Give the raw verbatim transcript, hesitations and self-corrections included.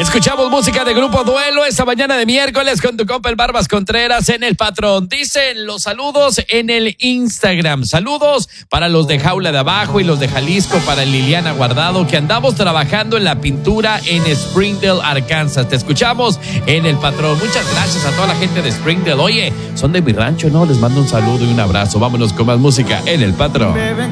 Escuchamos música de Grupo Duelo esta mañana de miércoles con tu compa el Barbas Contreras en El Patrón. Dicen los saludos en el Instagram. Saludos para los de Jaula de Abajo y los de Jalisco, para Liliana Guardado, que andamos trabajando en la pintura en Springdale, Arkansas. Te escuchamos en El Patrón. Muchas gracias a toda la gente de Springdale. Oye, son de mi rancho, ¿no? Les mando un saludo y un abrazo. Vámonos con más música en El Patrón.